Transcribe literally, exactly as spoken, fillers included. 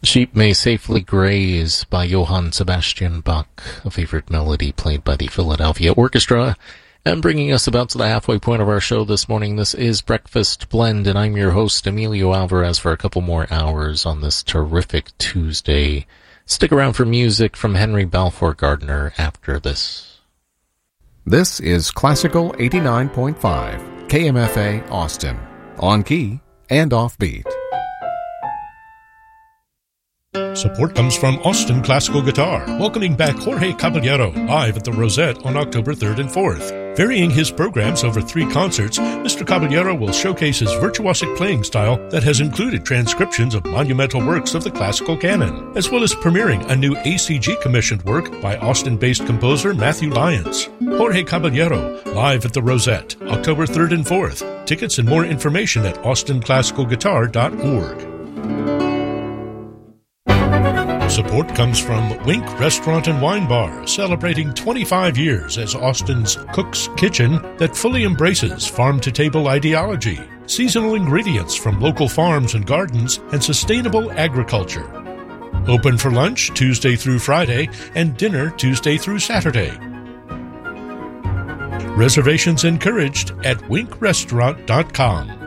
Sheep May Safely Graze by Johann Sebastian Bach, a favorite melody played by the Philadelphia Orchestra. And bringing us about to the halfway point of our show this morning, this is Breakfast Blend, and I'm your host, Emilio Alvarez, for a couple more hours on this terrific Tuesday. Stick around for music from Henry Balfour Gardner after this. This is Classical eighty-nine point five, K M F A Austin, on key and offbeat. Support comes from Austin Classical Guitar, welcoming back Jorge Caballero live at the Rosette on October third and fourth. Varying his programs over three concerts, Mister Caballero will showcase his virtuosic playing style that has included transcriptions of monumental works of the classical canon, as well as premiering a new A C G-commissioned work by Austin-based composer Matthew Lyons. Jorge Caballero, live at the Rosette, October third and fourth. Tickets and more information at austin classical guitar dot org. Support comes from Wink Restaurant and Wine Bar, celebrating twenty-five years as Austin's Cook's Kitchen that fully embraces farm-to-table ideology, seasonal ingredients from local farms and gardens, and sustainable agriculture. Open for lunch Tuesday through Friday and dinner Tuesday through Saturday. Reservations encouraged at wink restaurant dot com.